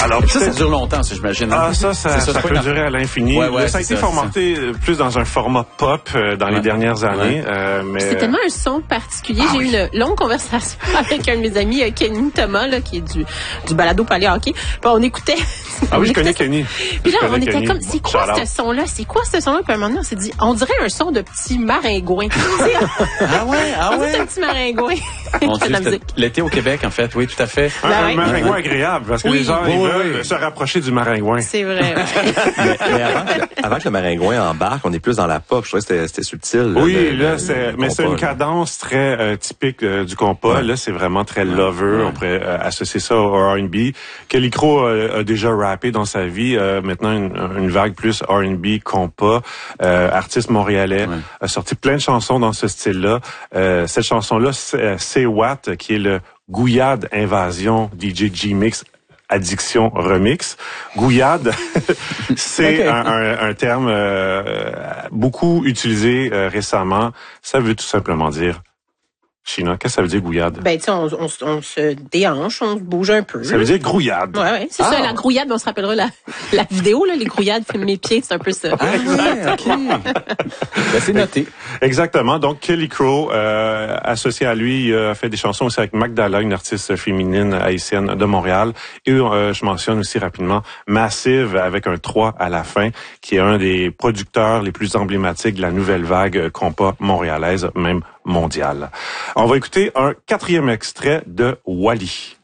Alors, ça dure longtemps, j'imagine. Ah, ça peut durer à l'infini. Ouais, ça a été formaté plus dans un format pop dans les dernières années. Mais c'est tellement un son particulier. J'ai eu une longue conversation avec un de mes amis, Kenny Thomas, là, qui est du balado Palais Hockey. Puis on écoutait... oui, je connais Kenny. Puis là, on était comme, c'est quoi ce son-là? C'est quoi ce son-là? Puis à un moment donné, on s'est dit, on dirait un son de petit maringouin. Ah ouais? C'est un petit maringouin. Mon Dieu, l'été au Québec, en fait. Oui, tout à fait. Un maringouin agréable, parce que les gens, ils veulent se rapprocher du maringouin. C'est vrai. mais avant que le maringouin embarque, on est plus dans la pop. Je trouvais que c'était subtil. Oui, mais c'est une cadence très typique du compas. Là, c'est vraiment très lover. On pourrait associer ça au R&B. Kelly Crow a déjà rappé dans sa vie. Maintenant, une vague plus R&B, compas. Artiste montréalais. A sorti plein de chansons dans ce style-là. Cette chanson-là, c'est Watt, qui est le Gouillade Invasion DJ G-Mix Addiction Remix. Gouillade, c'est un terme beaucoup utilisé récemment. Ça veut tout simplement dire... China, qu'est-ce que ça veut dire gouillade? Ben, tu sais, on se déhanche, on se bouge un peu. Ça veut dire grouillade. Ouais, c'est ça, la grouillade, on se rappellera la vidéo, là, les grouillades, mes pieds, c'est un peu ça. Ah ouais, OK. Ben, c'est noté. Exactement. Donc, Kelly Crow, associé à lui, a fait des chansons aussi avec Magdala, une artiste féminine haïtienne de Montréal. Et je mentionne aussi rapidement Massive, avec un 3 à la fin, qui est un des producteurs les plus emblématiques de la nouvelle vague compas montréalaise, même mondiale. On va écouter un 4e extrait de Wally.